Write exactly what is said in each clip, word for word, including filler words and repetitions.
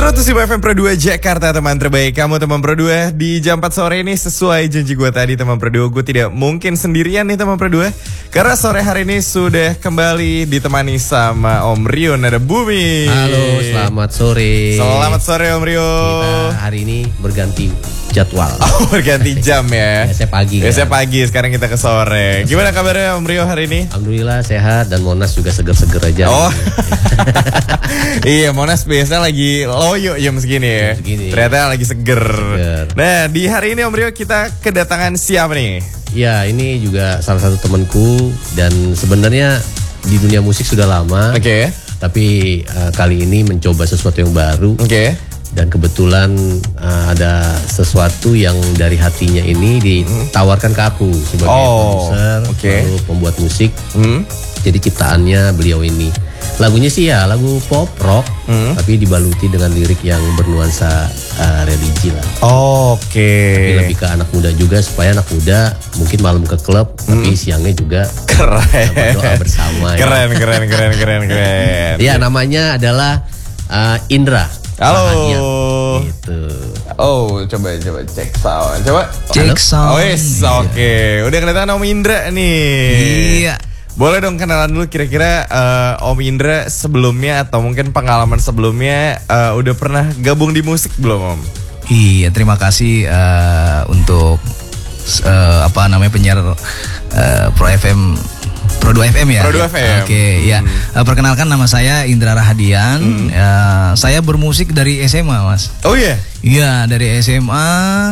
seratus lima F M Pro dua Jakarta, teman terbaik kamu teman Pro dua. Di jam empat sore ini sesuai janji gue tadi teman Pro dua, gue tidak mungkin sendirian nih teman Pro dua. Karena sore hari ini sudah kembali ditemani sama Om Rio Nada Bumi. Halo, selamat sore. Selamat sore Om Rio. Kita hari ini berganti jadwal. Oh, berganti jam ya. Biasanya pagi. Biasanya kan? pagi, sekarang kita ke sore. Gimana kabarnya Om Rio hari ini? Alhamdulillah sehat dan Monas juga seger-seger aja. Oh. Iya, Monas biasa lagi loyo jam segini ya. Jam segini. Ternyata lagi seger. Seger. Nah, di hari ini Om Rio kita kedatangan siapa nih? Ya, ini juga salah satu temanku dan sebenarnya di dunia musik sudah lama. Oke. Okay. Tapi uh, kali ini mencoba sesuatu yang baru. Oke. Okay. Dan kebetulan uh, ada sesuatu yang dari hatinya ini ditawarkan ke aku sebagai oh, produser, okay. lalu pembuat musik. Hmm. Jadi ciptaannya beliau ini. Lagunya sih ya lagu pop rock, hmm. tapi dibaluti dengan lirik yang bernuansa uh, religi lah. Oh, oke. Okay. Tapi lebih ke anak muda juga, supaya anak muda mungkin malam ke klub, hmm. tapi siangnya juga keren. berdoa bersama. Keren, ya. keren, keren, keren, keren. Ya, namanya adalah uh, Indra. Halo. Gitu. Oh, coba coba cek sound. Coba cek sound. Oh, yes, oke. Okay. Udah kelihatan Om Indra nih. Iya. Boleh dong kenalan dulu kira-kira uh, Om Indra sebelumnya atau mungkin pengalaman sebelumnya uh, udah pernah gabung di musik belum Om? Iya, terima kasih uh, untuk uh, apa namanya penyiar uh, Pro F M Pro dua F M ya. Pro dua F M. Oke, okay, ya. Hmm. Uh, perkenalkan nama saya Indra Rahadian. Hmm. Uh, saya bermusik dari S M A, Mas. Oh iya. Yeah. Iya, dari S M A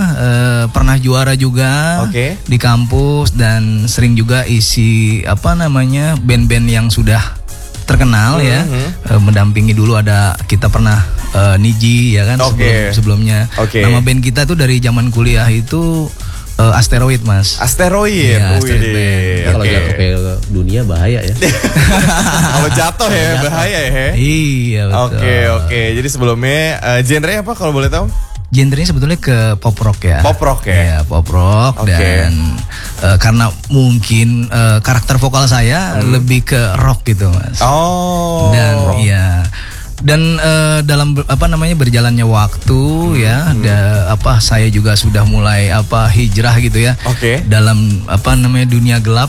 uh, pernah juara juga okay. di kampus dan sering juga isi apa namanya band-band yang sudah terkenal hmm, ya. Hmm. Uh, mendampingi dulu ada kita pernah uh, Niji ya kan okay. sebelum, sebelumnya. Okay. Nama band kita tuh dari zaman kuliah itu Uh, Asteroid, Mas. Asteroid. Ya, Asteroid Wih, okay. Kalau jatuh ke dunia bahaya ya. Kalau jatuh ya jatuh. Bahaya ya. Iya betul. Oke okay, oke. Okay. Jadi sebelumnya uh, genre apa kalau boleh tahu? Genrenya sebetulnya ke pop rock ya. Pop rock ya. Ya pop rock okay. dan uh, karena mungkin uh, karakter vokal saya hmm. lebih ke rock gitu, Mas. Oh. Dan iya. Dan uh, dalam apa namanya berjalannya waktu hmm, ya, hmm. da, apa saya juga sudah mulai apa hijrah gitu ya. Oke. Okay. Dalam apa namanya dunia gelap.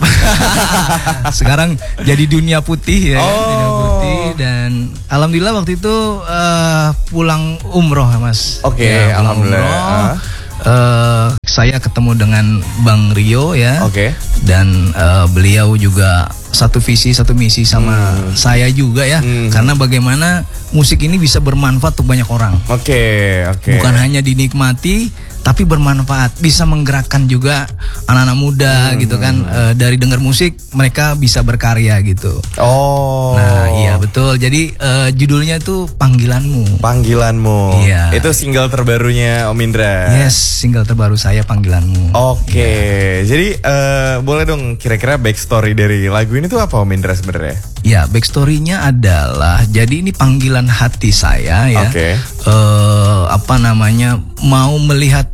Sekarang jadi dunia putih ya, oh. dunia putih dan alhamdulillah waktu itu uh, pulang umroh Mas. Oke, okay, ya, alhamdulillah. Umroh, uh, saya ketemu dengan Bang Rio ya. Oke. Okay. Dan uh, beliau juga satu visi satu misi sama hmm. saya juga ya, hmm. karena bagaimana musik ini bisa bermanfaat untuk banyak orang. Oke, okay, oke. Okay. Bukan hanya dinikmati, tapi bermanfaat, bisa menggerakkan juga anak-anak muda hmm. gitu kan. E, dari dengar musik mereka bisa berkarya gitu. Oh. Nah, iya betul. Jadi e, judulnya tuh Panggilanmu. Panggilanmu. Iya. Itu single terbarunya Om Indra. Yes, single terbaru saya Panggilanmu. Oke. Okay. Iya. Jadi e, boleh dong kira-kira backstory dari lagu ini tuh apa Om Indra sebenarnya? Ya, backstorynya adalah jadi ini panggilan hati saya ya. Oke. Okay. Uh, apa namanya mau melihat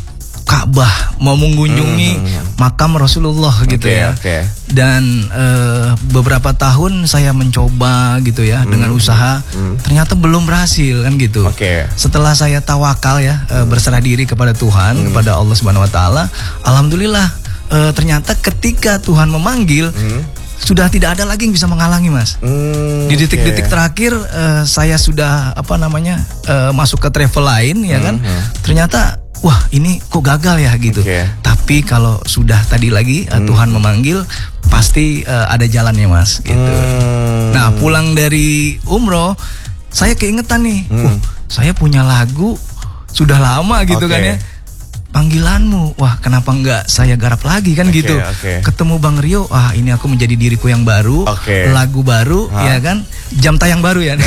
Ka'bah, mau mengunjungi hmm. makam Rasulullah gitu okay, ya. Okay. Dan uh, beberapa tahun saya mencoba gitu ya hmm. dengan usaha, hmm. ternyata belum berhasil kan gitu. Okay. Setelah saya tawakal ya, uh, berserah diri kepada Tuhan, hmm. kepada Allah Subhanahu Wa Taala, alhamdulillah uh, ternyata ketika Tuhan memanggil. Hmm. Sudah tidak ada lagi yang bisa menghalangi Mas. Hmm, di detik-detik okay. terakhir uh, saya sudah apa namanya uh, masuk ke travel lain ya kan. Hmm. Ternyata wah ini kok gagal ya gitu. Okay. Tapi kalau sudah tadi lagi uh, hmm. Tuhan memanggil pasti uh, ada jalannya Mas gitu. Hmm. Nah pulang dari umroh saya keingetan nih. Hmm. Wah, saya punya lagu sudah lama gitu okay. kan ya. Panggilanmu, wah kenapa enggak saya garap lagi kan okay, gitu. Okay. Ketemu Bang Rio, wah ini aku menjadi diriku yang baru, okay. lagu baru, ha? Ya kan, jam tayang baru ya.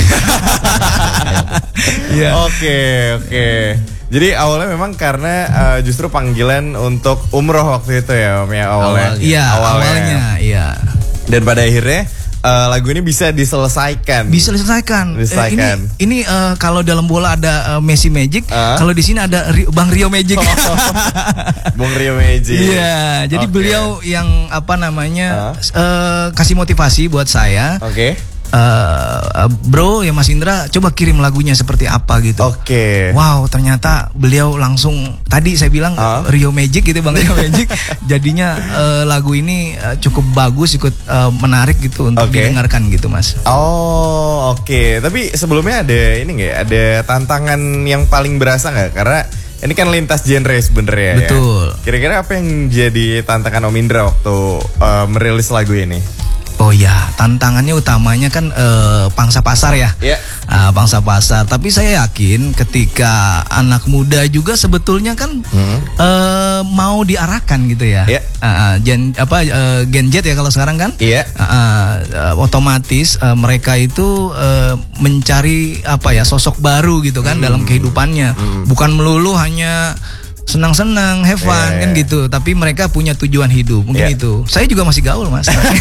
Oke oke. Jadi awalnya memang karena uh, justru panggilan untuk umroh waktu itu ya Om ya awalnya. Iya awalnya. awalnya, iya. Dan pada akhirnya Uh, lagu ini bisa diselesaikan. Bisa diselesaikan. diselesaikan. Eh, ini ini uh, kalau dalam bola ada uh, Messi Magic, uh? kalau di sini ada Rio, Bang Rio Magic. Oh, Bang Rio Magic. Iya, jadi okay. beliau yang apa namanya uh? Uh, kasih motivasi buat saya. Oke. Okay. uh, bro ya Mas Indra coba kirim lagunya seperti apa gitu. Oke. Okay. Wow, ternyata beliau langsung tadi saya bilang uh? Rio Magic gitu Bang Rio Magic. Jadinya uh, lagu ini uh, cukup bagus, ikut uh, menarik gitu untuk okay. didengarkan gitu Mas. Oh oke. Okay. Tapi sebelumnya ada ini nggak? Ada tantangan yang paling berasa nggak? Karena ini kan lintas genre sebenarnya. Betul. Ya? Kira-kira apa yang jadi tantangan Om Indra waktu uh, merilis lagu ini? Oh ya, tantangannya utamanya kan uh, pangsa pasar ya, yeah. uh, pangsa pasar. Tapi saya yakin ketika anak muda juga sebetulnya kan hmm. uh, mau diarahkan gitu ya, yeah. uh, gen apa uh, Gen Z ya kalau sekarang kan, yeah. uh, uh, otomatis uh, mereka itu uh, mencari apa ya sosok baru gitu kan hmm. dalam kehidupannya, hmm. bukan melulu hanya senang-senang, have fun yeah, kan yeah. gitu. Tapi mereka punya tujuan hidup, mungkin yeah. itu. Saya juga masih gaul Mas. Oke,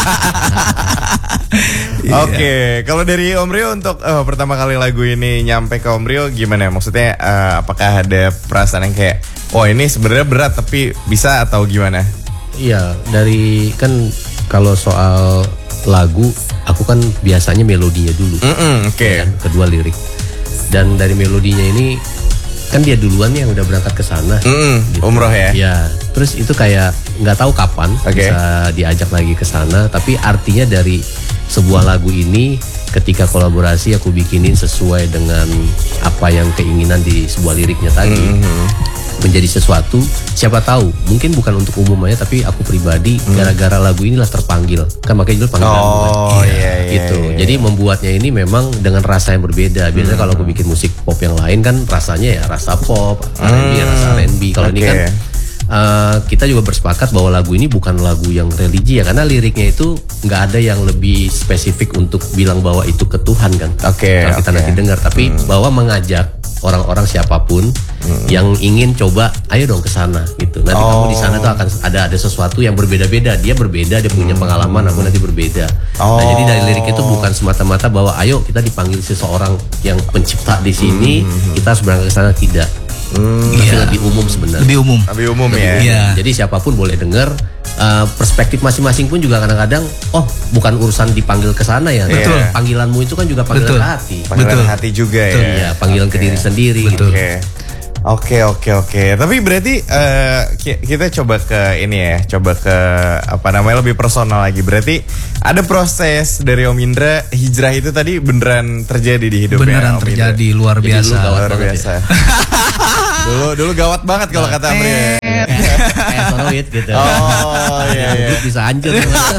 okay. Kalau dari Om Rio untuk uh, pertama kali lagu ini nyampe ke Om Rio gimana? Maksudnya uh, apakah ada perasaan yang kayak, oh ini sebenarnya berat tapi bisa atau gimana? Iya, dari kan kalau soal lagu, aku kan biasanya melodinya dulu, mm-hmm, oke. Okay. Kan, kedua lirik. Dan dari melodinya ini kan dia duluan yang udah berangkat ke sana, mm, gitu. Umroh ya. Ya, terus itu kayak nggak tahu kapan okay. bisa diajak lagi ke sana. Tapi artinya dari sebuah lagu ini, ketika kolaborasi aku bikinin sesuai dengan apa yang keinginan di sebuah liriknya tadi, mm-hmm. menjadi sesuatu. Siapa tahu, mungkin bukan untuk umum aja, tapi aku pribadi mm. gara-gara lagu inilah terpanggil. Kan makanya judul panggilan. Oh iya, iya, gitu. iya, iya. Jadi membuatnya ini memang dengan rasa yang berbeda. Biasanya hmm. kalau aku bikin musik pop yang lain kan rasanya ya rasa pop, R and B, hmm. rasa R and B. Kalau okay. ini kan uh, kita juga bersepakat bahwa lagu ini bukan lagu yang religi ya, karena liriknya itu nggak ada yang lebih spesifik untuk bilang bahwa itu ke Tuhan kan. Okay, kalau kita okay. nanti dengar, tapi hmm. bahwa mengajak orang-orang siapapun hmm. yang ingin coba, ayo dong ke sana gitu. Nanti oh. kamu di sana tuh akan ada ada sesuatu yang berbeda-beda. Dia berbeda, dia punya hmm. pengalaman, aku nanti berbeda. Oh. Nah, jadi dari lirik itu bukan semata-mata bahwa ayo kita dipanggil seseorang yang pencipta di sini, hmm. kita harus berangkat ke sana, tidak. Hmm. Tapi yeah. lebih umum sebenarnya. Lebih umum. Lebih umum lebih ya. Umum. Yeah. Jadi siapapun boleh dengar. Uh, perspektif masing-masing pun juga kadang-kadang, oh bukan urusan dipanggil ke sana ya. Betul. Yeah. Panggilanmu itu kan juga panggilan Betul. hati. Panggilan Betul. hati juga Betul. ya. Ya, panggilan okay. ke diri sendiri. Betul. Gitu. Oke. Oke oke oke. Tapi berarti uh, kita coba ke ini ya, coba ke apa namanya lebih personal lagi. Berarti ada proses dari Om Indra hijrah itu tadi beneran terjadi di hidupnya. Beneran Om terjadi, Indra. luar biasa. Jadi dulu Luar biasa. Ya. dulu dulu gawat banget kalau kata Om Rio. Kayak Soroid gitu. Oh iya iya. Bisa hancur.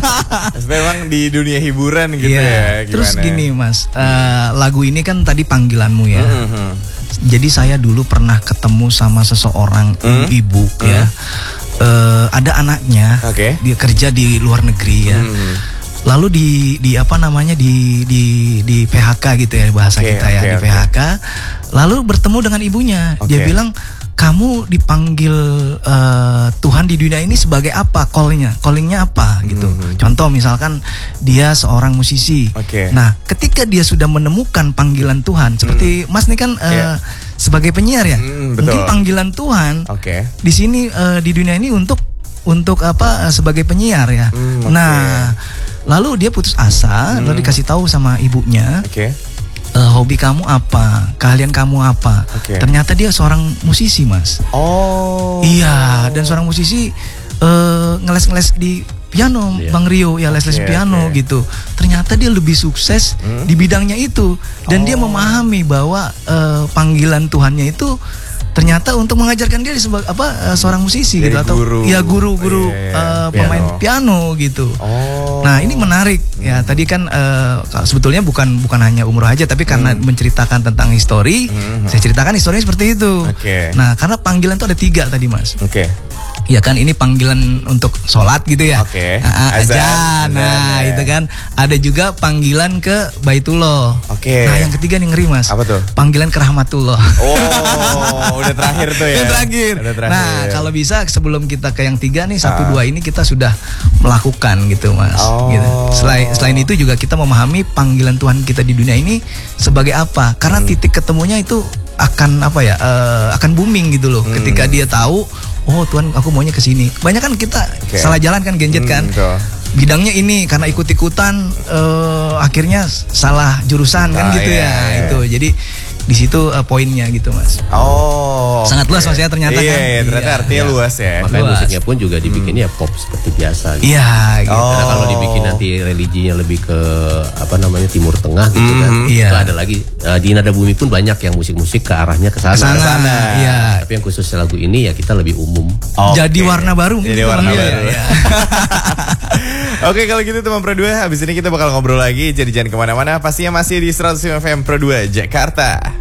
Memang di dunia hiburan gitu yeah. ya. Terus gini Mas, uh, lagu ini kan tadi panggilanmu ya. Mm-hmm. Jadi saya dulu pernah ketemu sama seseorang mm. ibu mm. ya. Uh, ada anaknya, okay. dia kerja di luar negeri ya. Mm. Lalu di di apa namanya di di di P H K gitu ya bahasa okay, kita ya okay, di P H K. Okay. Lalu bertemu dengan ibunya, okay. dia bilang, kamu dipanggil uh, Tuhan di dunia ini sebagai apa? Callnya, callingnya apa gitu. Mm-hmm. Contoh misalkan dia seorang musisi. Okay. Nah, ketika dia sudah menemukan panggilan Tuhan, seperti mm. Mas ini kan uh, yeah. sebagai penyiar ya, mm, mungkin panggilan Tuhan okay. di sini uh, di dunia ini untuk untuk apa uh, sebagai penyiar ya. Mm, okay. Nah, lalu dia putus asa, mm. lalu dikasih tahu sama ibunya. Okay. Uh, hobi kamu apa? Keahlian kamu apa? Okay. Ternyata dia seorang musisi, Mas. Oh. Iya, dan seorang musisi uh, ngeles-ngeles di piano, yeah. Bang Rio, ya les-les okay, piano okay. gitu. Ternyata dia lebih sukses hmm? di bidangnya itu, dan oh. dia memahami bahwa uh, panggilan Tuhannya itu ternyata untuk mengajarkan dia sebagai apa uh, seorang musisi jadi gitu atau guru. ya guru-guru yeah, yeah, uh, piano. pemain piano gitu. Oh. Nah, ini menarik ya. Tadi kan uh, sebetulnya bukan bukan hanya umroh aja, tapi karena hmm. menceritakan tentang histori, hmm. saya ceritakan historinya seperti itu. Okay. Nah, karena panggilan itu ada tiga tadi, Mas. Oke. Okay. Ya kan, ini panggilan untuk sholat gitu ya. Oke. Okay. Nah, azan. azan. Nah, ya. itu kan. Ada juga panggilan ke Baitullah. Oke. Okay. Nah, yang ketiga nih ngeri, Mas. Apa tuh? Panggilan ke Rahmatullah. Oh, udah terakhir tuh ya. Udah terakhir. Udah terakhir. Nah, kalau bisa sebelum kita ke yang tiga nih, satu dua ini kita sudah melakukan gitu, Mas. Oh. Gitu. Selain selain itu juga kita memahami panggilan Tuhan kita di dunia ini sebagai apa? Karena hmm. titik ketemunya itu akan apa ya? Uh, akan booming gitu loh. Hmm. Ketika dia tahu, oh Tuhan, aku maunya ke sini. Banyak kan kita okay. salah jalan kan, genjet kan. Hmm, bidangnya ini karena ikut-ikutan uh, akhirnya salah jurusan kan oh, gitu iya, ya iya. itu jadi di situ uh, poinnya gitu mas. Oh, sangat luas maksudnya ternyata iya, kan. Iya, ternyata iya, artinya iya. luas ya. Makanya Luas. musiknya pun juga dibikin ya pop seperti biasa gitu. Iya gitu. Oh. Karena kalau dibikin nanti religinya lebih ke apa namanya Timur Tengah gitu kan. Iya. Itu ada lagi uh, di Nada Bumi pun banyak yang musik-musik ke arahnya ke sana. Kesana, Ke sana. iya. Tapi yang khusus lagu ini ya kita lebih umum. Oke. Jadi warna baru. Jadi gitu warna namanya, baru. ya. Oke, kalau gitu teman Pro dua, habis ini kita bakal ngobrol lagi. Jadi jangan kemana-mana, pastinya masih di seratus lima F M Pro dua Jakarta.